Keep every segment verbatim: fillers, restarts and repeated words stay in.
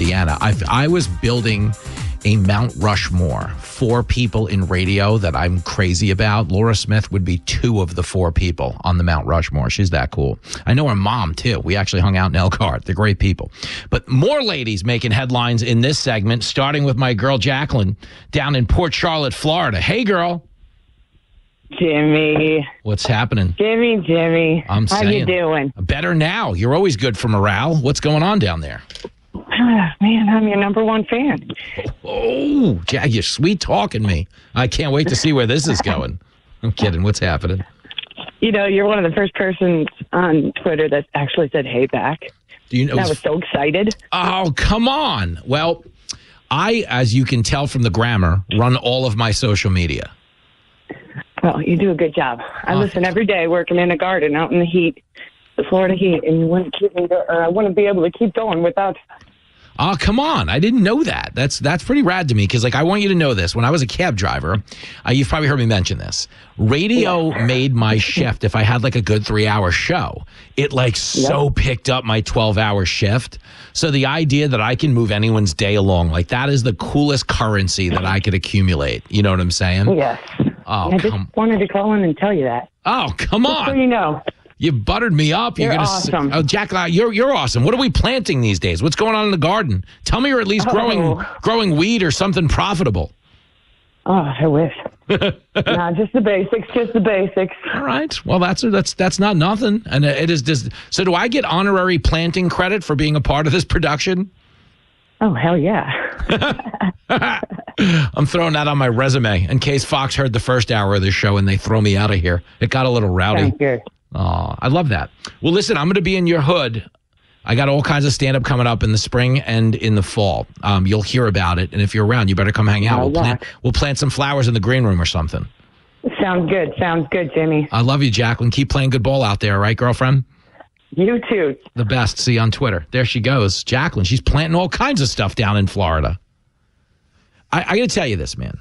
Indiana. I, I was building a Mount Rushmore, four people in radio that I'm crazy about. Laura Smith would be two of the four people on the Mount Rushmore. She's that cool. I know her mom, too. We actually hung out in Elkhart. They're great people. But more ladies making headlines in this segment, starting with my girl Jacqueline down in Port Charlotte, Florida. Hey, girl. Jimmy. What's happening? Jimmy, Jimmy. I'm How saying. you doing? Better now. You're always good for morale. What's going on down there? Man, I'm your number one fan. Oh, Jack, you're sweet talking me. I can't wait to see where this is going. I'm kidding. What's happening? You know, you're one of the first persons on Twitter that actually said hey back. Do you know? I was so excited. Oh, come on. Well, I, as you can tell from the grammar, run all of my social media. Well, you do a good job. I Oh. listen every day working in a garden out in the heat, the Florida heat, and you wouldn't keep me, go- or I wouldn't be able to keep going without. Oh, come on. I didn't know that. That's that's pretty rad to me because, like, I want you to know this. When I was a cab driver, uh, you've probably heard me mention this. Radio made my shift if I had, like, a good three-hour show. It, like, so picked up my twelve-hour shift. So the idea that I can move anyone's day along, like, that is the coolest currency that I could accumulate. You know what I'm saying? Yes. Oh, I just come, wanted to call in and tell you that. oh, come Just so on. you know. You buttered me up. You're gonna awesome. Oh, Jack, uh, you're you're awesome. What are we planting these days? What's going on in the garden? Tell me you're at least growing Oh. growing weed or something profitable. Oh, I wish. Nah, just the basics, just the basics. All right. Well, that's that's that's not nothing. And it is just. So, do I get honorary planting credit for being a part of this production? Oh, hell yeah. I'm throwing that on my resume in case Fox heard the first hour of the show and they throw me out of here. It got a little rowdy. Sounds good. Oh, I love that. Well, listen, I'm going to be in your hood. I got all kinds of stand-up coming up in the spring and in the fall. Um, you'll hear about it, and if you're around, you better come hang out. Oh, We'll yeah. plant, we'll plant some flowers in the green room or something. Sounds good. Sounds good, Jimmy. I love you, Jacqueline. Keep playing good ball out there, all right, girlfriend? You too. The best. See you on Twitter. There she goes. Jacqueline, she's planting all kinds of stuff down in Florida. I, I got to tell you this, man.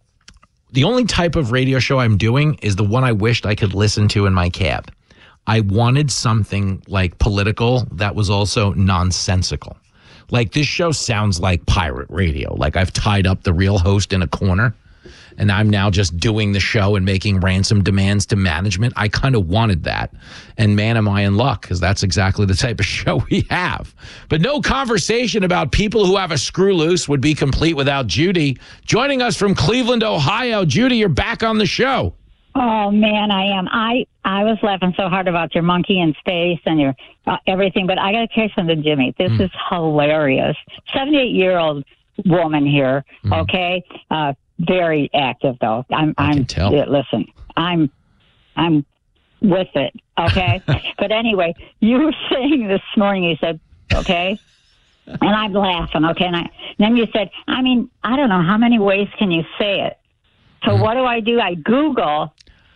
The only type of radio show I'm doing is the one I wished I could listen to in my cab. I wanted something like political that was also nonsensical. Like this show sounds like pirate radio. Like I've tied up the real host in a corner and I'm now just doing the show and making ransom demands to management. I kind of wanted that. And man, am I in luck because that's exactly the type of show we have. But no conversation about people who have a screw loose would be complete without Judy. Joining us from Cleveland, Ohio. Judy, you're back on the show. Oh, man, I am. I, I was laughing so hard about your monkey in space and your uh, everything, but I got to tell you something, Jimmy. This Mm. is hilarious. seventy-eight-year-old woman here, Mm. okay? Uh, very active, though. I'm, I I'm, can tell. yeah, listen, I'm, I'm with it, okay? But anyway, you were saying this morning, you said, okay? And I'm laughing, okay? And, I, and then you said, I mean, I don't know, how many ways can you say it? So what do I do? I Google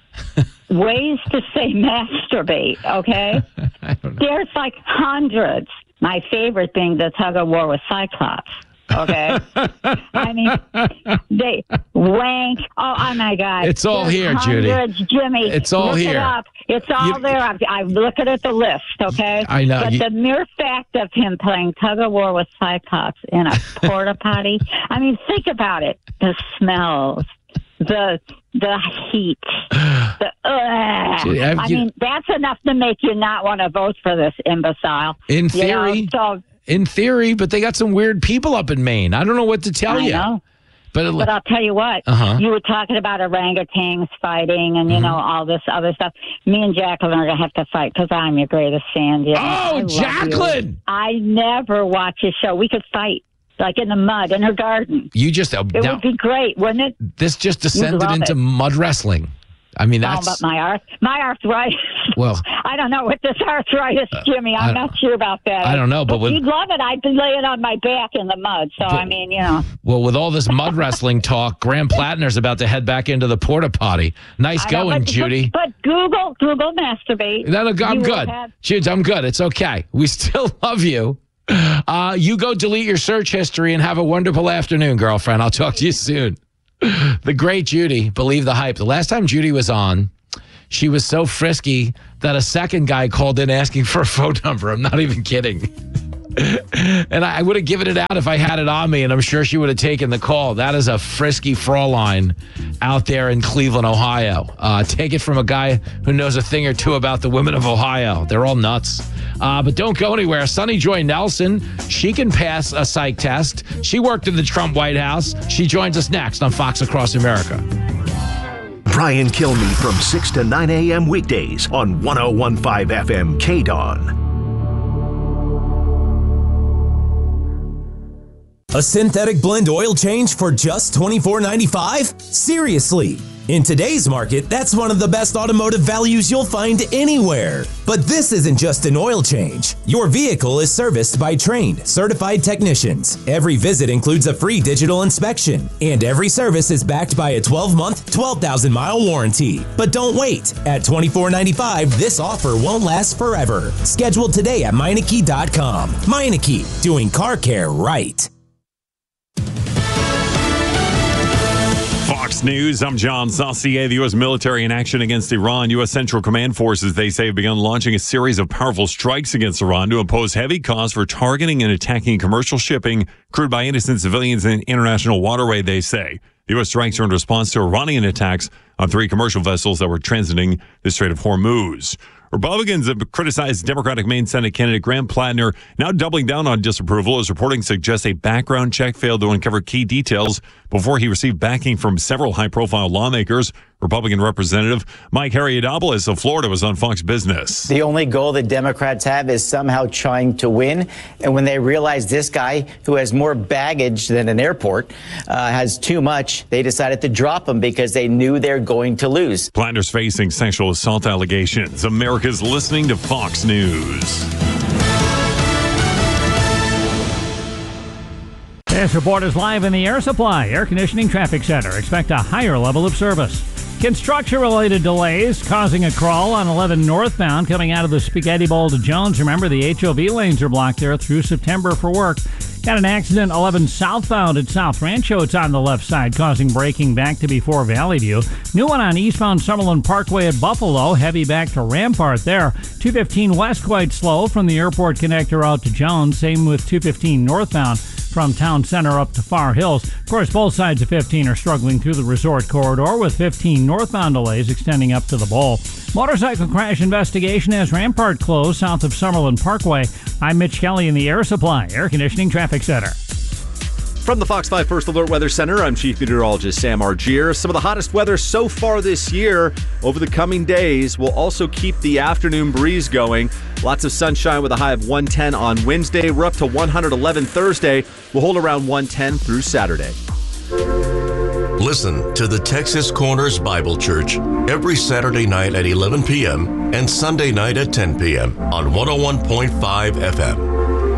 ways to say masturbate, okay? I don't know. There's like hundreds. My favorite being the tug of war with Cyclops, okay? I mean, they wank. Oh, oh my God. It's all There's here, Judy. hundreds, Jimmy. It's all Look here. It up. It's all You- there. I've, I've looked at the list, okay? I know. But You- the mere fact of him playing tug of war with Cyclops in a porta potty, I mean, think about it. The smells. The the heat, the ugh. Gee, have I you- mean, that's enough to make you not want to vote for this imbecile. In You know, theory, so in theory, but they got some weird people up in Maine. I don't know what to tell I you. know. But, it, But I'll tell you what, Uh-huh. you were talking about orangutans fighting and, you Mm-hmm. know, all this other stuff. Me and Jacqueline are going to have to fight because I'm your greatest fan. Jimmy. I oh, love you. Jacqueline, I never watch his show. We could fight, like in the mud, in her garden. you just uh, It now, would be great, wouldn't it? this just descended love into it. mud wrestling. I mean, Oh, that's but my arth, my arthritis. well. I don't know what this arthritis, Jimmy. I'm I- not sure about that. I don't know, but with- you'd love it. I'd be laying on my back in the mud. So I mean, you know, Well, with all this mud wrestling talk, Graham Plattner's about to head back into the porta potty. Nice I know, going, but, Judy. But, but Google, Google masturbate. That'll go- I'm You will good. have- Jude, I'm good. It's okay. We still love you. Uh, you go delete your search history and have a wonderful afternoon, girlfriend. I'll talk to you soon. The great Judy, believe the hype. The last time Judy was on, she was so frisky that a second guy called in asking for a phone number. I'm not even kidding. And I would have given it out if I had it on me, and I'm sure she would have taken the call. That is a frisky Fraulein out there in Cleveland, Ohio. Uh, take it from a guy who knows a thing or two about the women of Ohio. They're all nuts. Uh, but don't go anywhere. Sunny Joy Nelson, she can pass a psych test. She worked in the Trump White House. She joins us next on Fox Across America. Brian Kilmeade from six to nine a.m. weekdays on one oh one point five F M K D O N. A synthetic blend oil change for just twenty-four ninety-five? Seriously. In today's market, that's one of the best automotive values you'll find anywhere. But this isn't just an oil change. Your vehicle is serviced by trained, certified technicians. Every visit includes a free digital inspection, and every service is backed by a twelve-month, twelve thousand mile warranty. But don't wait. At twenty-four ninety-five, this offer won't last forever. Schedule today at Meineke dot com. Meineke, doing car care right. Fox News, I'm John Saucier. The U S military in action against Iran. U S Central Command forces, they say, have begun launching a series of powerful strikes against Iran to impose heavy costs for targeting and attacking commercial shipping crewed by innocent civilians in international waterway, they say. The U S strikes are in response to Iranian attacks on three commercial vessels that were transiting the Strait of Hormuz. Republicans have criticized Democratic Maine Senate candidate Graham Plattner, now doubling down on disapproval as reporting suggests a background check failed to uncover key details before he received backing from several high-profile lawmakers. Republican Representative Mike Harriadopoulos of Florida was on Fox Business. The only goal the Democrats have is somehow trying to win. And when they realize this guy, who has more baggage than an airport, uh, has too much, they decided to drop him because they knew they're going to lose. Plattner's facing sexual assault allegations. America's listening to Fox News. This report is live in the Air Supply Air Conditioning Traffic Center. Expect a higher level of service. Construction-related delays causing a crawl on eleven northbound coming out of the Spaghetti Bowl to Jones. Remember, the H O V lanes are blocked there through September for work. Got an accident eleven southbound at South Rancho. It's on the left side, causing braking back to before Valley View. New one on eastbound Summerlin Parkway at Buffalo. Heavy back to Rampart there. two fifteen west quite slow from the airport connector out to Jones. Same with two fifteen northbound from Town Center up to Far Hills. Of course, both sides of fifteen are struggling through the resort corridor with fifteen northbound delays extending up to the Bowl. Motorcycle crash investigation has Rampart closed south of Summerlin Parkway. I'm Mitch Kelly in the Air Supply Air Conditioning Traffic Center. From the Fox five First Alert Weather Center, I'm Chief Meteorologist Sam Argier. Some of the hottest weather so far this year. Over the coming days, we'll also keep the afternoon breeze going. Lots of sunshine with a high of one ten on Wednesday. We're up to one eleven Thursday. We'll hold around one ten through Saturday. Listen to the Texas Corners Bible Church every Saturday night at eleven p.m. and Sunday night at ten p.m. on one oh one point five F M.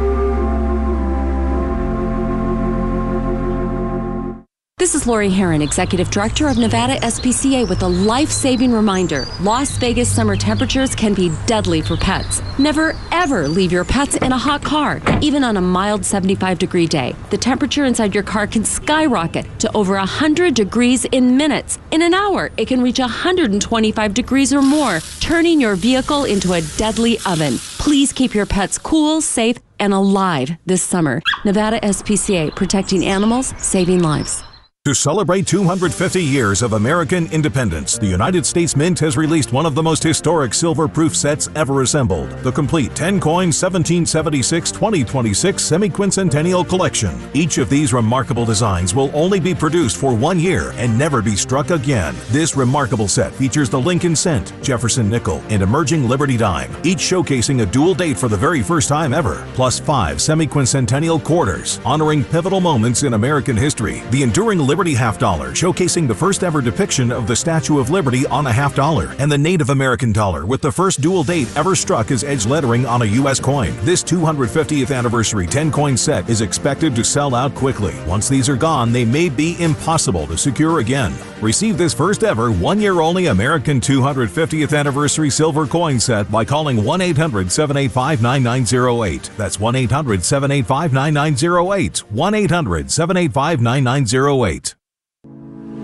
This is Lori Herron, Executive Director of Nevada S P C A, with a life-saving reminder. Las Vegas summer temperatures can be deadly for pets. Never, ever leave your pets in a hot car, even on a mild seventy-five degree day. The temperature inside your car can skyrocket to over one hundred degrees in minutes. In an hour, it can reach one hundred twenty-five degrees or more, turning your vehicle into a deadly oven. Please keep your pets cool, safe, and alive this summer. Nevada S P C A, protecting animals, saving lives. To celebrate two hundred fifty years of American independence, the United States Mint has released one of the most historic silver-proof sets ever assembled, the complete ten-coin seventeen seventy-six twenty twenty-six Semi-Quincentennial Collection. Each of these remarkable designs will only be produced for one year and never be struck again. This remarkable set features the Lincoln Cent, Jefferson Nickel, and Emerging Liberty Dime, each showcasing a dual date for the very first time ever, plus five Semi-Quincentennial Quarters, honoring pivotal moments in American history. The Enduring Liberty Half Dollar, showcasing the first ever depiction of the Statue of Liberty on a half dollar, and the Native American dollar with the first dual date ever struck as edge lettering on a U S coin. This two hundred fiftieth anniversary ten-coin set is expected to sell out quickly. Once these are gone, they may be impossible to secure again. Receive this first ever one-year-only American two hundred fiftieth anniversary silver coin set by calling one eight hundred seven eight five nine nine zero eight. That's one eight hundred seven eight five nine nine zero eight. one eight hundred seven eight five nine nine zero eight.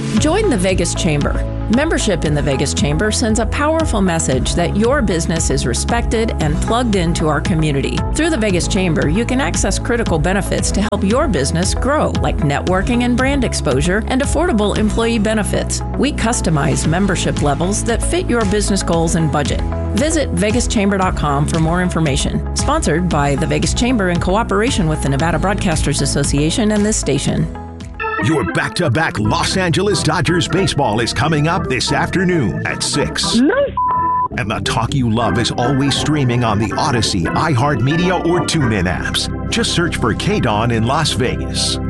Join the Vegas Chamber. Membership in the Vegas Chamber sends a powerful message that your business is respected and plugged into our community. Through the Vegas Chamber, you can access critical benefits to help your business grow, like networking and brand exposure and affordable employee benefits. We customize membership levels that fit your business goals and budget. Visit vegas chamber dot com for more information. Sponsored by the Vegas Chamber in cooperation with the Nevada Broadcasters Association and this station. Your back-to-back Los Angeles Dodgers baseball is coming up this afternoon at six. And the talk you love is always streaming on the Odyssey, iHeartMedia, or TuneIn apps. Just search for K D O N in Las Vegas.